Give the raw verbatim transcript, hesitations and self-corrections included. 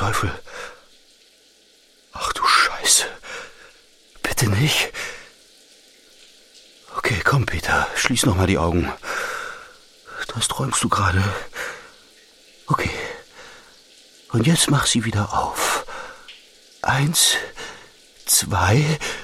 Teufel. Ach du Scheiße. Bitte nicht. Okay, komm, Peter, schließ noch mal die Augen. Das träumst du gerade. Okay. Und jetzt mach sie wieder auf. Eins, zwei